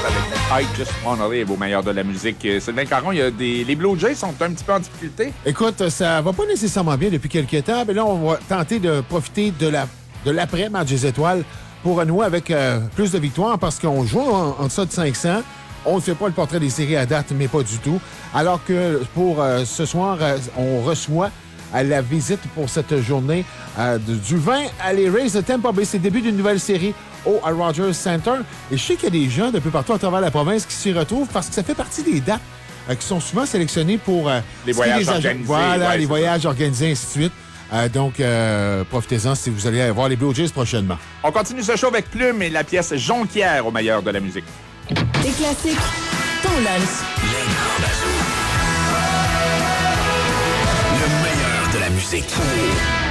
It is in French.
avec I Just Wanna Live au meilleur de la musique. Sylvain Caron, les Blue Jays sont un petit peu en difficulté. Écoute, ça va pas nécessairement bien depuis quelques temps, mais là, on va tenter de profiter de l'après-match des étoiles pour renouer avec plus de victoires parce qu'on joue en deçà de 500. On ne fait pas le portrait des séries à date, mais pas du tout. Alors que pour ce soir, on reçoit la visite pour cette journée du 20 à les Rays de Tampa Bay. C'est le début d'une nouvelle série au Rogers Center. Et je sais qu'il y a des gens d'un peu partout à travers la province qui s'y retrouvent parce que ça fait partie des dates qui sont souvent sélectionnées pour les voyages organisés. Voilà, ouais, les voyages organisés, ainsi de suite. Donc, profitez-en si vous allez voir les Blue Jays prochainement. On continue ce show avec Plume et la pièce Jonquière au meilleur de la musique. Les classiques, ton lunch. Les grands bazous. Le meilleur de la musique.